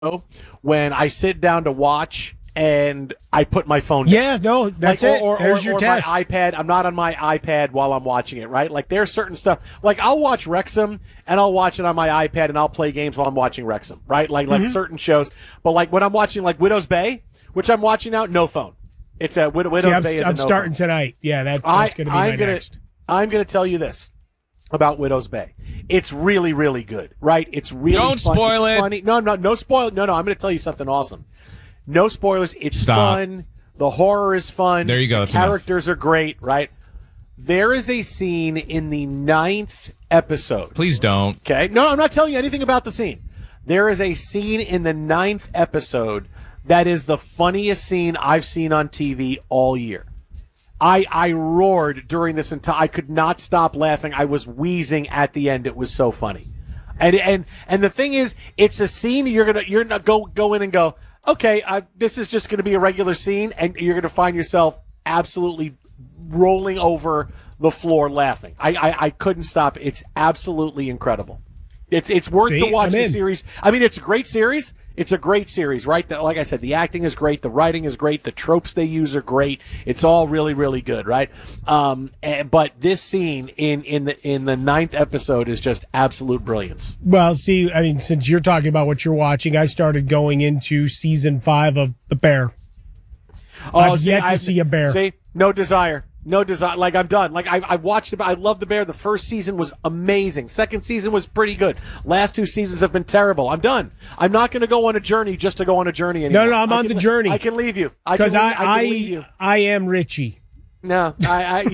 when I sit down to watch and I put my phone down. Yeah, no, that's like, it. There's your test. My iPad. I'm not on my iPad while I'm watching it, right? Like there's certain stuff. Like I'll watch Wrexham and I'll watch it on my iPad and I'll play games while I'm watching Wrexham, right? Like certain shows. But like when I'm watching like Widow's Bay, which I'm watching now, no phone. It's a Widow's Bay is a I'm no starting phone. tonight. Yeah, that's going to be my next. I'm going to tell you this about Widow's Bay. It's really, really good, right? It's really Don't fun. spoil it's it. Funny. No spoil. No, I'm going to tell you something awesome. No spoilers. It's Stop. fun. The horror is fun. There you go. The That's characters are great, right? There is a scene in the 9th episode. Please don't. Okay? No, I'm not telling you anything about the scene. There is a scene in the 9th episode that is the funniest scene I've seen on TV all year. I roared during this entire. I could not stop laughing. I was wheezing at the end. It was so funny, and the thing is, it's a scene you're not go in and go, okay, this is just going to be a regular scene, and you're going to find yourself absolutely rolling over the floor laughing. I couldn't stop. It's absolutely incredible. It's worth to watch the series. I mean, it's a great series. It's a great series, right? Like I said, the acting is great, the writing is great, the tropes they use are great. It's all really, really good, right? But this scene in the 9th episode is just absolute brilliance. Well, see, I mean, since you're talking about what you're watching, I started going into season 5 of The Bear. I've yet to see a bear. See, no desire. Like, I'm done. Like, I watched it. I love The Bear. The first season was amazing. Second season was pretty good. Last 2 seasons have been terrible. I'm done. I'm not going to go on a journey just to go on a journey anymore. No, I'm on the journey. I can leave you. Because I can leave you. I am Richie. No, I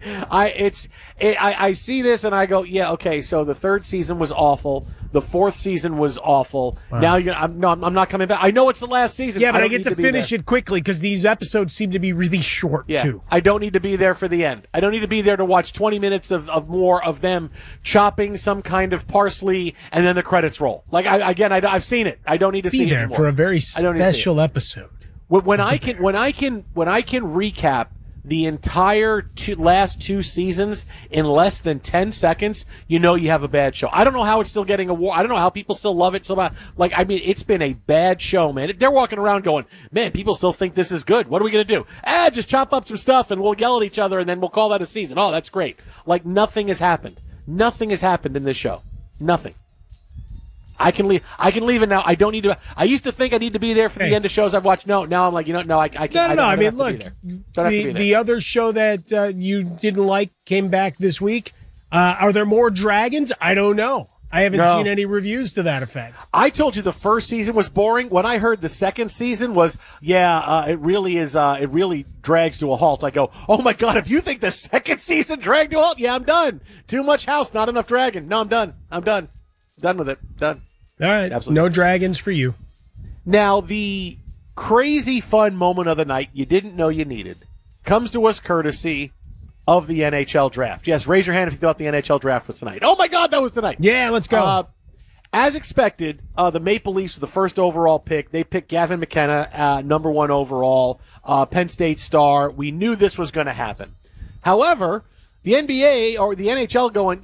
see this and I go, yeah, okay. So the 3rd season was awful. The 4th season was awful. Wow. Now I'm not coming back. I know it's the last season. Yeah, but I get to finish it quickly because these episodes seem to be really short too. I don't need to be there for the end. I don't need to be there to watch 20 minutes of more of them chopping some kind of parsley and then the credits roll. Like I've seen it. I don't need to see it anymore. For a very special episode. When I can recap the entire last 2 seasons in less than 10 seconds, you know you have a bad show. I don't know how it's still getting award. I don't know how people still love it so much. Like, I mean, it's been a bad show, man. They're walking around going, man, people still think this is good. What are we going to do? Just chop up some stuff and we'll yell at each other and then we'll call that a season. Oh, that's great. Like, nothing has happened. Nothing has happened in this show. Nothing. I can leave it now. I don't need to. I used to think I need to be there for the end of shows I've watched. No, now I'm like, no, I can't. No. I mean, look, the other show that you didn't like came back this week. Are there more dragons? I don't know. I haven't seen any reviews to that effect. I told you the first season was boring. When I heard the second season was, it really is. It really drags to a halt. I go, oh my god! If you think the second season dragged to a halt, yeah, I'm done. Too much house, not enough dragon. No, I'm done. Done with it. Done. All right. Absolutely. No dragons for you. Now, the crazy fun moment of the night you didn't know you needed comes to us courtesy of the NHL draft. Yes, raise your hand if you thought the NHL draft was tonight. Oh, my God, that was tonight. Yeah, let's go. As expected, the Maple Leafs were the first overall pick. They picked Gavin McKenna, number 1 overall, Penn State star. We knew this was going to happen. However, the NBA or the NHL going,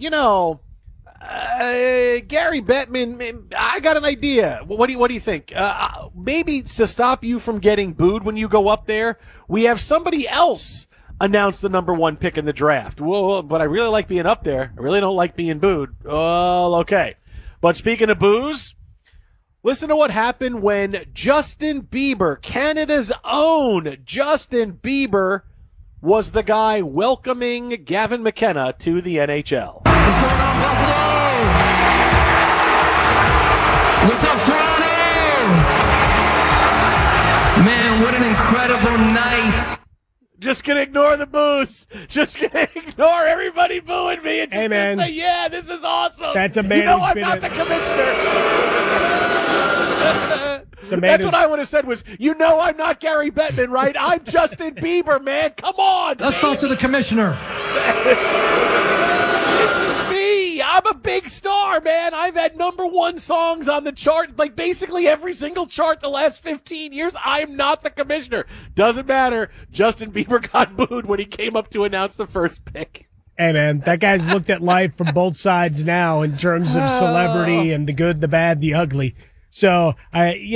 Gary Bettman, I got an idea. What do you think? Maybe to stop you from getting booed when you go up there, we have somebody else announce the number 1 pick in the draft. Whoa, but I really like being up there. I really don't like being booed. Well, okay. But speaking of boos, listen to what happened when Justin Bieber, Canada's own Justin Bieber, was the guy welcoming Gavin McKenna to the NHL. What's going on, Buffalo? What's up, Toronto? Man, what an incredible night. Just gonna ignore the boos. Just gonna ignore everybody booing me and just gonna say, yeah, this is awesome. That's a man. You know I'm not the commissioner. That's what I would have said was, I'm not Gary Bettman, right? I'm Justin Bieber, man. Come on. Let's talk to the commissioner. This is me. I'm a big star, man. I've had number 1 songs on the chart, like basically every single chart the last 15 years. I'm not the commissioner. Doesn't matter. Justin Bieber got booed when he came up to announce the first pick. Hey, man, that guy's looked at life from both sides now in terms of celebrity and the good, the bad, the ugly. So I